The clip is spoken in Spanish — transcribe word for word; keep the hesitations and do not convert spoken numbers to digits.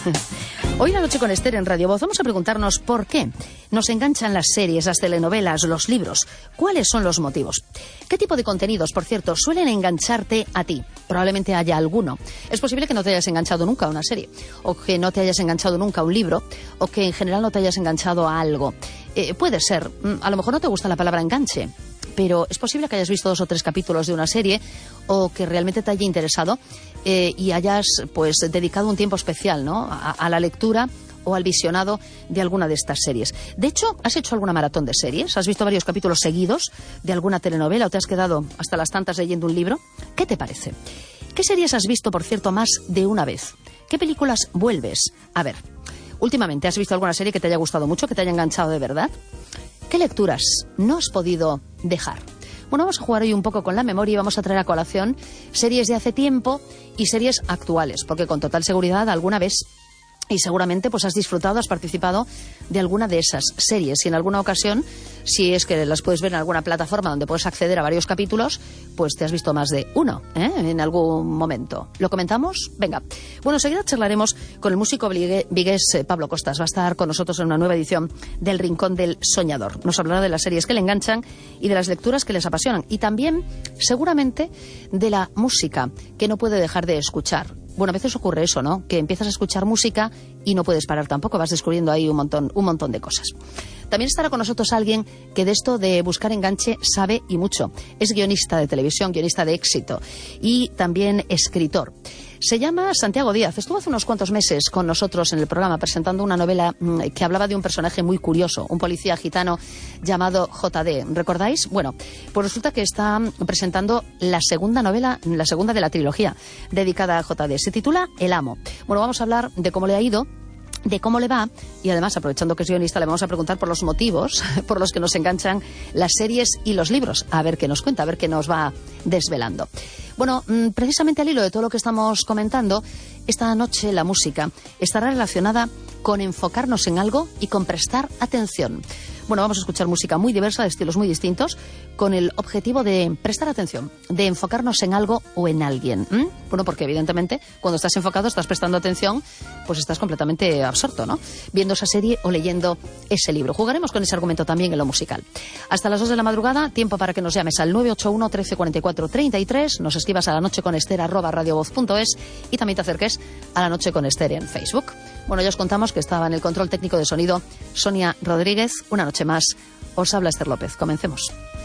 Hoy en La Noche con Esther en Radio Voz vamos a preguntarnos por qué nos enganchan las series, las telenovelas, los libros. ¿Cuáles son los motivos? ¿Qué tipo de contenidos, por cierto, suelen engancharte a ti? Probablemente haya alguno. Es posible que no te hayas enganchado nunca a una serie, o que no te hayas enganchado nunca a un libro, o que en general no te hayas enganchado a algo. Eh, puede ser. A lo mejor no te gusta la palabra enganche, pero es posible que hayas visto dos o tres capítulos de una serie o que realmente te haya interesado eh, y hayas pues dedicado un tiempo especial, ¿no?, a, a la lectura o al visionado de alguna de estas series. De hecho, ¿has hecho alguna maratón de series? ¿Has visto varios capítulos seguidos de alguna telenovela o te has quedado hasta las tantas leyendo un libro? ¿Qué te parece? ¿Qué series has visto, por cierto, más de una vez? ¿Qué películas vuelves a ver? Últimamente, ¿has visto alguna serie que te haya gustado mucho, que te haya enganchado de verdad? ¿Qué lecturas no has podido dejar? Bueno, vamos a jugar hoy un poco con la memoria y vamos a traer a colación series de hace tiempo y series actuales, porque con total seguridad alguna vez y seguramente pues has disfrutado, has participado de alguna de esas series y en alguna ocasión, si es que las puedes ver en alguna plataforma donde puedes acceder a varios capítulos, pues te has visto más de uno, ¿eh?, en algún momento. ¿Lo comentamos? Venga. Bueno, enseguida charlaremos con el músico vigués eh, Pablo Costas. Va a estar con nosotros en una nueva edición del Rincón del Soñador. Nos hablará de las series que le enganchan y de las lecturas que les apasionan y también, seguramente, de la música que no puede dejar de escuchar. Bueno, a veces ocurre eso, ¿no?, que empiezas a escuchar música y no puedes parar tampoco, vas descubriendo ahí un montón, un montón de cosas. También estará con nosotros alguien que de esto de buscar enganche sabe y mucho. Es guionista de televisión, guionista de éxito y también escritor. Se llama Santiago Díaz. Estuvo hace unos cuantos meses con nosotros en el programa presentando una novela que hablaba de un personaje muy curioso, un policía gitano llamado J D. ¿Recordáis? Bueno, pues resulta que está presentando la segunda novela, la segunda de la trilogía dedicada a J D. Se titula El Amo. Bueno, vamos a hablar de cómo le ha ido, de cómo le va y además, aprovechando que es guionista, le vamos a preguntar por los motivos por los que nos enganchan las series y los libros. A ver qué nos cuenta, a ver qué nos va desvelando. Bueno, precisamente al hilo de todo lo que estamos comentando, esta noche la música estará relacionada con enfocarnos en algo y con prestar atención. Bueno, vamos a escuchar música muy diversa, de estilos muy distintos, con el objetivo de prestar atención, de enfocarnos en algo o en alguien. ¿Mm? Bueno, porque evidentemente cuando estás enfocado, estás prestando atención, pues estás completamente absorto, ¿no?, viendo esa serie o leyendo ese libro. Jugaremos con ese argumento también en lo musical. Hasta las dos de la madrugada, tiempo para que nos llames al nueve ocho uno, trece cuarenta y cuatro, treinta y tres, nos escribas a la noche con Esther arroba radiovoz punto es y también te acerques a La Noche con Esther en Facebook. Bueno, ya os contamos que estaba en el control técnico de sonido Sonia Rodríguez. Una noche más os habla Esther López. Comencemos.